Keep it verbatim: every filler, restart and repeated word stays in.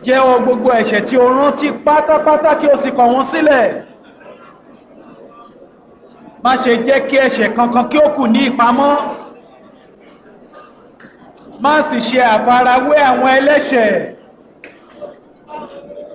jẹ́wọ́ gbogbo ẹ̀ṣẹ̀ tí o rántí pátápátá kí o sì kọ̀ wọ́n sílẹ̀. Má ṣe jẹ́ kí ẹ̀ṣẹ̀ kankan kí ó kù ní ìpamọ́. Má sì ṣe àfarawé àwọn ẹlẹ́ṣẹ̀.